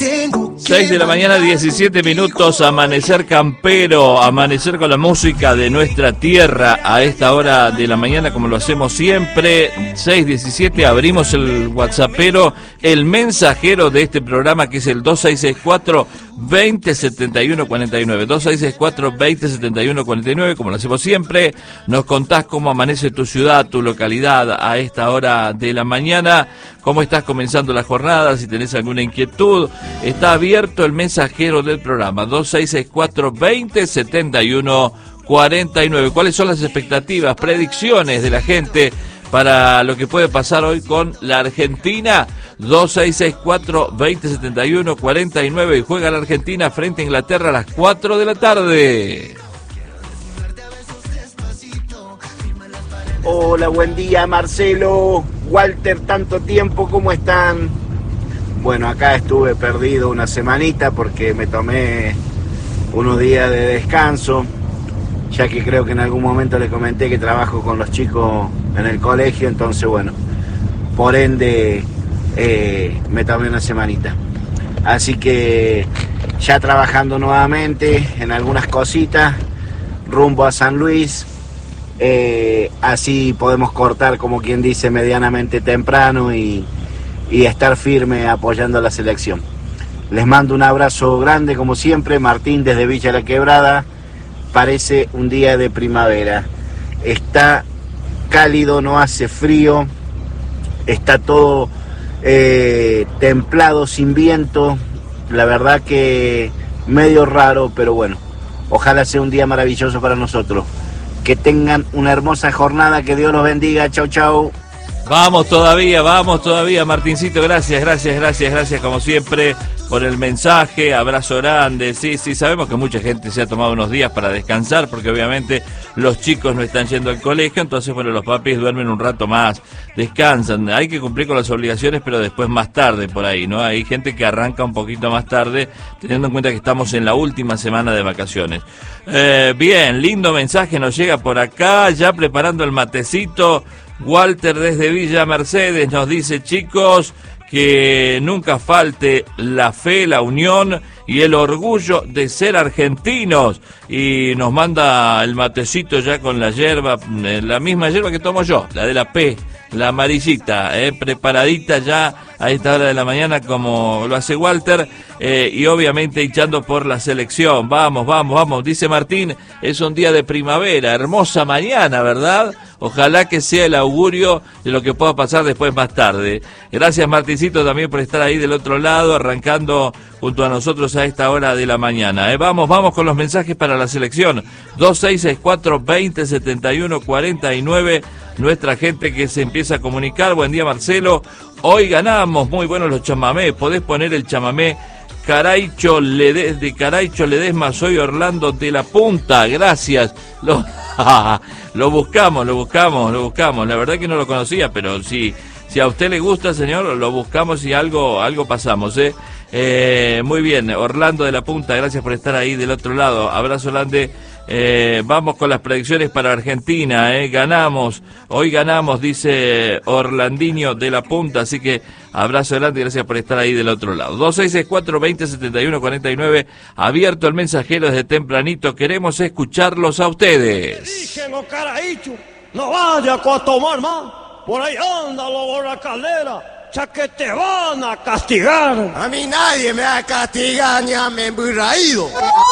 6 de la mañana, 17 minutos, amanecer campero, amanecer con la música de nuestra tierra a esta hora de la mañana, como lo hacemos siempre. 6:17, abrimos el WhatsAppero, el mensajero de este programa, que es el 2664-207149, 2664-207149, como lo hacemos siempre. Nos contás cómo amanece tu ciudad, tu localidad a esta hora de la mañana, cómo estás comenzando la jornada, si tenés alguna inquietud. Está abierto el mensajero del programa, 2664-207149. ¿Cuáles son las expectativas, predicciones de la gente para lo que puede pasar hoy con la Argentina? 2664-207149, y juega la Argentina frente a Inglaterra a las 4 de la tarde. Hola, buen día Marcelo, Walter, tanto tiempo, ¿cómo están? Bueno, acá estuve perdido una semanita porque me tomé unos días de descanso, ya que creo que en algún momento les comenté que trabajo con los chicos en el colegio, entonces bueno, por ende me tomé una semanita. Así que ya trabajando nuevamente en algunas cositas, rumbo a San Luis. Así podemos cortar, como quien dice, medianamente temprano y estar firme apoyando a la selección. Les mando un abrazo grande como siempre. Martín desde Villa La Quebrada. Parece un día de primavera, está cálido, no hace frío, está todo templado, sin viento. La verdad que medio raro, pero bueno, ojalá sea un día maravilloso para nosotros. Que tengan una hermosa jornada, que Dios los bendiga. Chau, chau. Vamos todavía, Martincito, gracias como siempre por el mensaje, abrazo grande. Sí, sabemos que mucha gente se ha tomado unos días para descansar, porque obviamente los chicos no están yendo al colegio, entonces bueno, los papis duermen un rato más, descansan, hay que cumplir con las obligaciones, pero después más tarde por ahí, ¿no? Hay gente que arranca un poquito más tarde, teniendo en cuenta que estamos en la última semana de vacaciones. Bien, lindo mensaje nos llega por acá, ya preparando el matecito. Walter desde Villa Mercedes nos dice: chicos, que nunca falte la fe, la unión y el orgullo de ser argentinos. Y nos manda el matecito ya con la yerba, la misma yerba que tomo yo, la de la P, la amarillita, preparadita ya a esta hora de la mañana como lo hace Walter, y obviamente hinchando por la selección. Vamos, dice Martín, es un día de primavera, hermosa mañana, ¿verdad? Ojalá que sea el augurio de lo que pueda pasar después más tarde. Gracias, Martincito, también por estar ahí del otro lado, arrancando junto a nosotros a esta hora de la mañana. Vamos con los mensajes para la selección. 2664-207149, nuestra gente que se empieza a comunicar. Buen día, Marcelo. Hoy ganamos, muy buenos los chamamés. Podés poner el chamamé Caraicho Ledesma, soy Orlando de la Punta, gracias. Lo buscamos. La verdad que no lo conocía, pero si a usted le gusta, señor, lo buscamos y algo pasamos, muy bien, Orlando de la Punta, gracias por estar ahí del otro lado. Abrazo grande. Vamos con las predicciones para Argentina, hoy ganamos, dice Orlandinho de la Punta, así que abrazo grande y gracias por estar ahí del otro lado. 2664-207149, abierto el mensajero desde tempranito, queremos escucharlos a ustedes. No vaya a tomar más, por ahí anda la borra calera, ya que te van a castigar. A mí nadie me va a castigar ni a me emburraído.